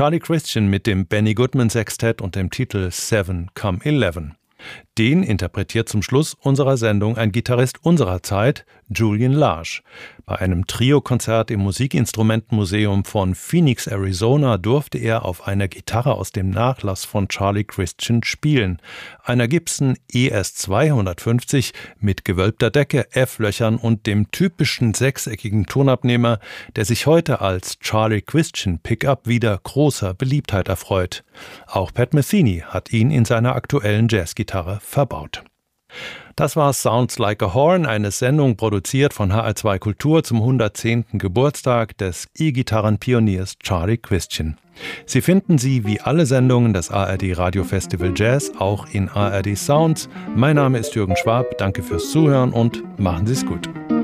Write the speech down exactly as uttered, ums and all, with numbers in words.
Charlie Christian mit dem Benny Goodman Sextett und dem Titel Seven Come Eleven. Den interpretiert zum Schluss unserer Sendung ein Gitarrist unserer Zeit, Julian Lage. Bei einem Trio-Konzert im Musikinstrumentenmuseum von Phoenix, Arizona, durfte er auf einer Gitarre aus dem Nachlass von Charlie Christian spielen. Einer Gibson E S zweihundertfünfzig mit gewölbter Decke, F-Löchern und dem typischen sechseckigen Tonabnehmer, der sich heute als Charlie Christian Pickup wieder großer Beliebtheit erfreut. Auch Pat Metheny hat ihn in seiner aktuellen Jazzgitarre verbaut. Das war Sounds Like a Horn, eine Sendung produziert von H R zwei Kultur zum hundertzehnten Geburtstag des E-Gitarrenpioniers Charlie Christian. Sie finden sie wie alle Sendungen des A R D Radio Festival Jazz auch in A R D Sounds. Mein Name ist Jürgen Schwab, danke fürs Zuhören und machen Sie es gut.